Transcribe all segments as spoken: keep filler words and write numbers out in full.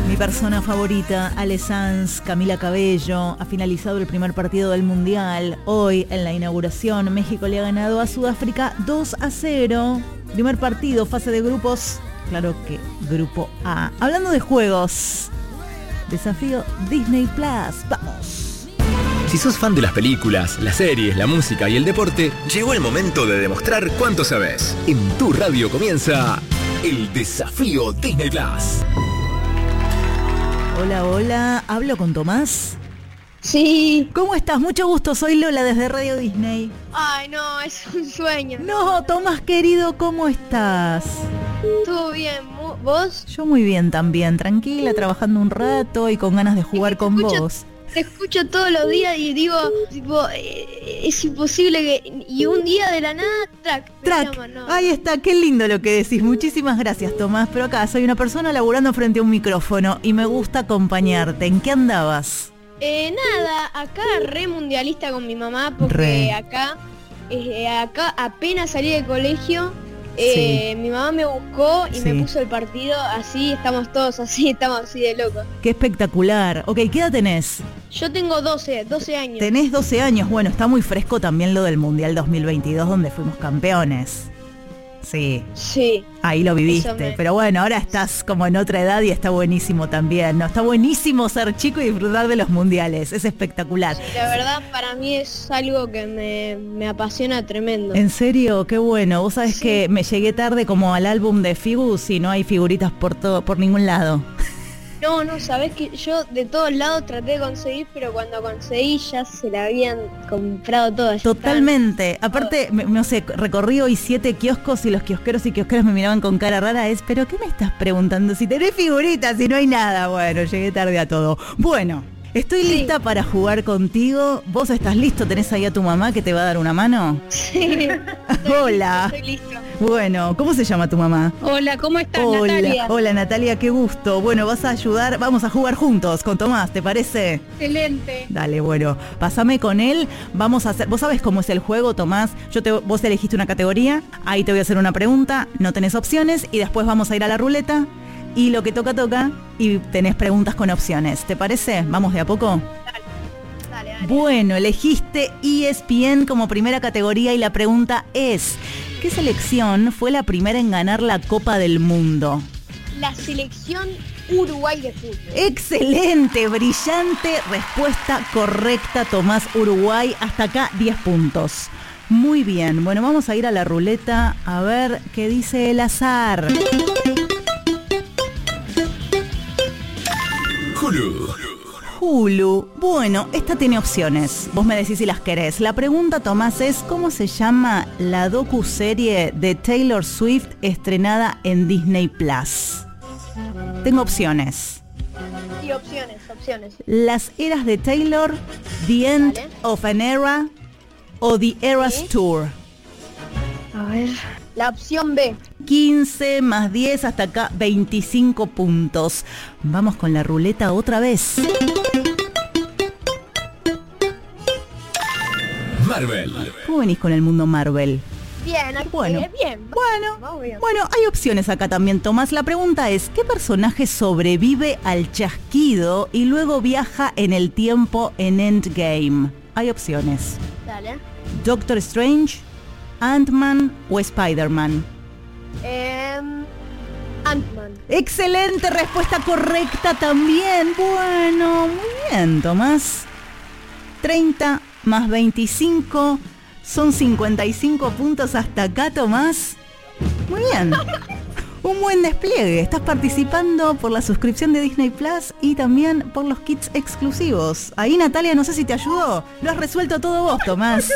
Mi persona favorita, Ale Sanz, Camila Cabello, ha finalizado el primer partido del Mundial. Hoy, en la inauguración, México le ha ganado a Sudáfrica dos a cero. Primer partido, fase de grupos, claro que Grupo A. Hablando de juegos, desafío Disney Plus, vamos. Si sos fan de las películas, las series, la música y el deporte, llegó el momento de demostrar cuánto sabes. En tu radio comienza el desafío Disney Plus. Hola, hola, ¿hablo con Tomás? Sí. ¿Cómo estás? Mucho gusto, soy Lola desde Radio Disney. Ay, no, es un sueño. No, Tomás querido, ¿cómo estás? Todo bien, ¿vos? Yo muy bien también, tranquila, trabajando un rato y con ganas de jugar con escucho, vos. Te escucho todos los días y digo, tipo, eh, es imposible que... Y un día de la nada, track. Track, llama, no. Ahí está, qué lindo lo que decís. Muchísimas gracias, Tomás. Pero acá soy una persona laburando frente a un micrófono y me gusta acompañarte. ¿En qué andabas? Eh, nada, acá re mundialista con mi mamá porque Re. acá, eh, acá apenas salí del colegio. Eh, Sí. Mi mamá me buscó y Sí. me puso el partido así, estamos todos así, estamos así de locos. Qué espectacular. Ok, ¿qué edad tenés? Yo tengo doce, doce años. Tenés doce años. Bueno, está muy fresco también lo del Mundial dos mil veintidós donde fuimos campeones. Sí, Sí. ahí lo Eso viviste. me- Pero bueno, ahora estás como en otra edad y está buenísimo también. No, está buenísimo ser chico y disfrutar de los mundiales. Es espectacular. La verdad para mí es algo que me, me apasiona tremendo. En serio, qué bueno. Vos sabés Sí. que me llegué tarde como al álbum de Figus y no hay figuritas por todo, por ningún lado. No, no, sabés que yo de todos lados traté de conseguir, pero cuando conseguí ya se la habían comprado todas. ya Totalmente. Aparte, me- no sé, recorrí hoy siete kioscos y los kiosqueros y kiosqueras me miraban con cara rara. Es, ¿pero qué me estás preguntando? Si tenés figuritas y no hay nada. Bueno, llegué tarde a todo. Bueno, estoy Sí. lista para jugar contigo. ¿Vos estás listo? ¿Tenés ahí a tu mamá que te va a dar una mano? Sí. Hola. Estoy listo. Bueno, ¿cómo se llama tu mamá? Hola, ¿cómo estás, Hola, Natalia? hola Natalia, qué gusto. Bueno, vas a ayudar, vamos a jugar juntos con Tomás, ¿te parece? Excelente. Dale, bueno, pásame con él, vamos a hacer, vos sabés cómo es el juego, Tomás. Yo te, vos elegiste una categoría, ahí te voy a hacer una pregunta, no tenés opciones y después vamos a ir a la ruleta y lo que toca toca y tenés preguntas con opciones. ¿Te parece? Vamos de a poco. Dale, dale. Bueno, elegiste E S P N como primera categoría y la pregunta es, ¿qué selección fue la primera en ganar la Copa del Mundo? La selección Uruguay de fútbol. Excelente, brillante respuesta correcta, Tomás. Uruguay, hasta acá diez puntos. Muy bien, bueno, vamos a ir a la ruleta a ver qué dice el azar. Hulu. Hulu. Bueno, esta tiene opciones. Vos me decís si las querés. La pregunta, Tomás, es ¿cómo se llama la docuserie de Taylor Swift estrenada en Disney Plus? Tengo opciones. Y opciones, opciones. Las eras de Taylor, The End Vale. of an Era o The Eras Sí. Tour. A ver. La opción B. quince más diez, hasta acá veinticinco puntos. Vamos con la ruleta otra vez. Marvel. ¿Cómo venís con el mundo Marvel? Bien, aquí, Bueno. eh, bien. Bueno, Vamos bien. bueno, hay opciones acá también, Tomás. La pregunta es, ¿qué personaje sobrevive al chasquido y luego viaja en el tiempo en Endgame? Hay opciones. Dale. Doctor Strange, Ant-Man o Spider-Man. Eh, Ant-Man. Excelente respuesta correcta también. Bueno, muy bien, Tomás. treinta más veinticinco son cincuenta y cinco puntos hasta acá, Tomás. Muy bien. Un buen despliegue. Estás participando por la suscripción de Disney Plus y también por los kits exclusivos. Ahí, Natalia, no sé si te ayudó. Lo has resuelto todo vos, Tomás.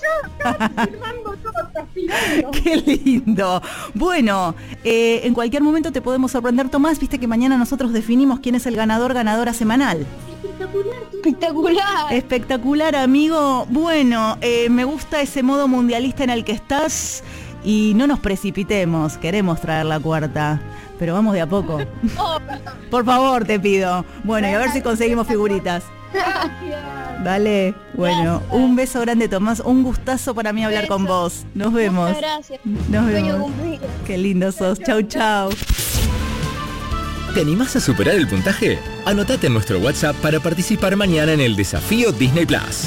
Qué lindo. Bueno, eh, en cualquier momento te podemos sorprender, Tomás. Viste que mañana nosotros definimos quién es el ganador, ganadora semanal. Espectacular. Espectacular, amigo. Bueno, eh, me gusta ese modo mundialista en el que estás y no nos precipitemos. Queremos traer la cuarta, pero vamos de a poco. Oh, Por favor, te pido. Bueno, y a ver si conseguimos figuritas. gracias. Dale. Bueno, Gracias. un beso grande, Tomás. Un gustazo para mí hablar Beso. con vos. Nos vemos. Muchas gracias. Nos Sueño vemos. cumplido. Qué lindo sos. Chau, chau. ¿Te animás a superar el puntaje? Anotate en nuestro WhatsApp para participar mañana en el desafío Disney Plus.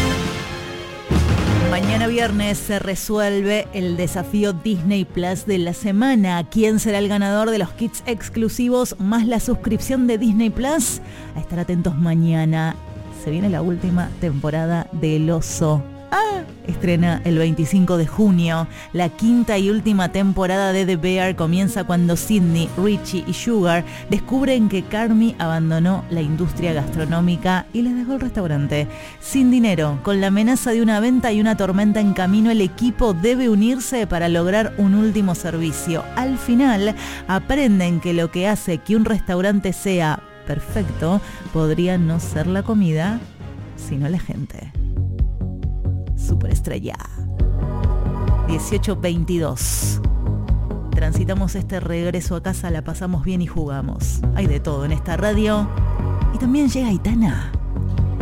Mañana viernes se resuelve el desafío Disney Plus de la semana. ¿Quién será el ganador de los kits exclusivos más la suscripción de Disney Plus? A estar atentos mañana. Se viene la última temporada de El Oso. Ah, estrena el veinticinco de junio. La quinta y última temporada de The Bear comienza cuando Sidney, Richie y Sugar descubren que Carmy abandonó la industria gastronómica y les dejó el restaurante. Sin dinero, con la amenaza de una venta y una tormenta en camino, el equipo debe unirse para lograr un último servicio. Al final, aprenden que lo que hace que un restaurante sea perfecto podría no ser la comida, sino la gente. Superestrella. dieciocho veintidós. Transitamos este regreso a casa, la pasamos bien y jugamos. Hay de todo en esta radio. Y también llega Aitana.